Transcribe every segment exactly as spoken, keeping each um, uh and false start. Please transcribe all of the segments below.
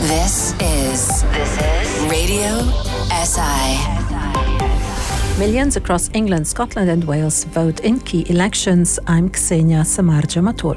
This is this is Radio S I. Millions across England, Scotland and Wales vote in key elections. I'm Ksenia Samardzija-Matur.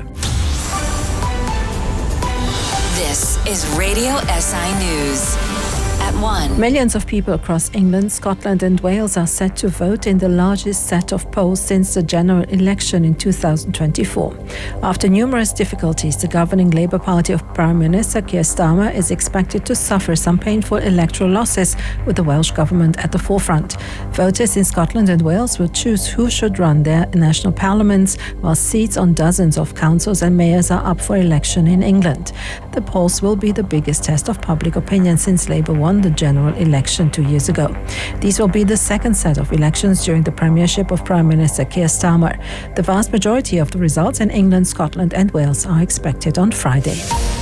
This is Radio S I News. At one. Millions of people across England, Scotland and Wales are set to vote in the largest set of polls since the general election in two thousand twenty-four. After numerous difficulties, the governing Labour Party of Prime Minister Keir Starmer is expected to suffer some painful electoral losses, with the Welsh Government at the forefront. Voters in Scotland and Wales will choose who should run their national parliaments, while seats on dozens of councils and mayors are up for election in England. The polls will be the biggest test of public opinion since Labour won the general election two years ago. These will be the second set of elections during the premiership of Prime Minister Keir Starmer. The vast majority of the results in England, Scotland and Wales are expected on Friday.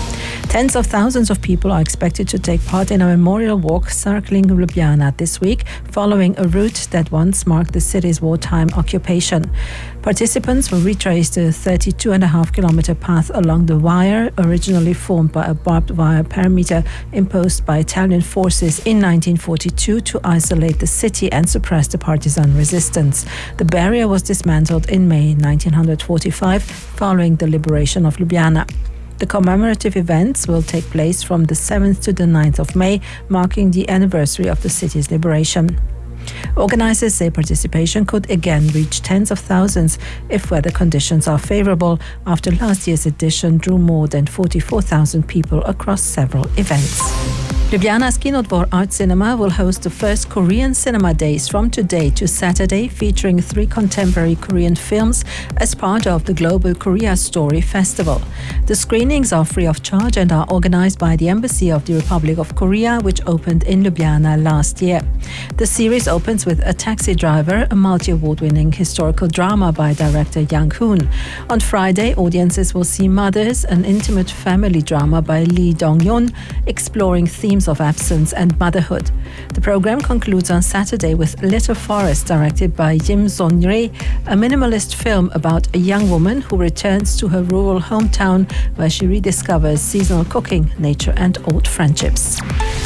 Tens of thousands of people are expected to take part in a memorial walk circling Ljubljana this week, following a route that once marked the city's wartime occupation. Participants will retrace the thirty-two and a half kilometer path along the wire, originally formed by a barbed wire perimeter imposed by Italian forces in nineteen forty-two to isolate the city and suppress the partisan resistance. The barrier was dismantled in May nineteen forty-five, following the liberation of Ljubljana. The commemorative events will take place from the seventh to the ninth of May, marking the anniversary of the city's liberation. Organisers say participation could again reach tens of thousands if weather conditions are favourable, after last year's edition drew more than forty-four thousand people across several events. Ljubljana's Kinodvor Art Cinema will host the first Korean Cinema Days from today to Saturday, featuring three contemporary Korean films as part of the Global Korea Story Festival. The screenings are free of charge and are organised by the Embassy of the Republic of Korea, which opened in Ljubljana last year. The series opens with A Taxi Driver, a multi-award-winning historical drama by director Yang Hoon. On Friday, audiences will see Mothers, an intimate family drama by Lee Dong-yeon, exploring themes of absence and motherhood. The program concludes on Saturday with Little Forest, directed by Yim Son-rae, a minimalist film about a young woman who returns to her rural hometown, where she rediscovers seasonal cooking, nature and old friendships.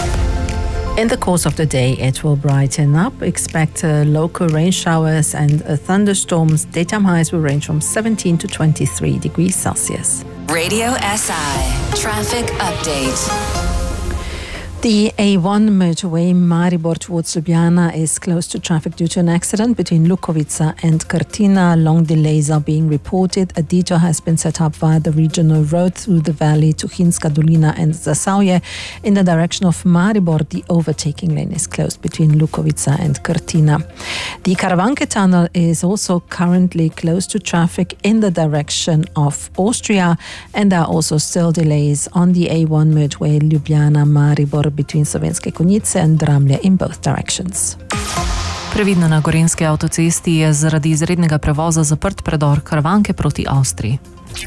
In the course of the day, it will brighten up. Expect uh, local rain showers and uh, thunderstorms. Daytime highs will range from seventeen to twenty-three degrees Celsius. Radio S I Traffic Update. The A one motorway Maribor towards Ljubljana is closed to traffic due to an accident between Lukovica and Krtina. Long delays are being reported. A detour has been set up via the regional road through the valley to Hinska Dolina and Zasauje. In the direction of Maribor, the overtaking lane is closed between Lukovica and Krtina. The Karavanke tunnel is also currently closed to traffic in the direction of Austria, and there are also still delays on the A one motorway Ljubljana-Maribor between Slovenske Konjice and Dramlje in both directions. Previdno na Gorenjski avtocesti je zaradi izrednega prevoza zaprt predor Karavanke proti Avstriji.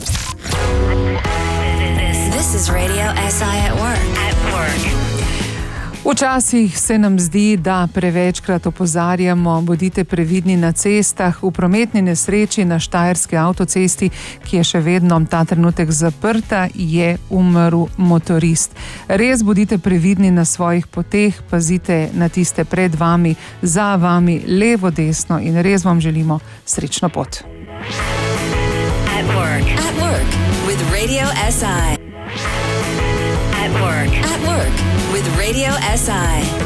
This is Radio S I at work. At work. Včasih se nam zdi, da prevečkrat opozarjamo, bodite previdni na cestah. V prometni nesreči na Štajerski avtocesti, ki je še vedno ta trenutek zaprta, je umrl motorist. Res bodite previdni na svojih poteh, pazite na tiste pred vami, za vami, levo, desno in res vam želimo srečno pot. At work. At work with Radio S I. At work. At work with Radio S I.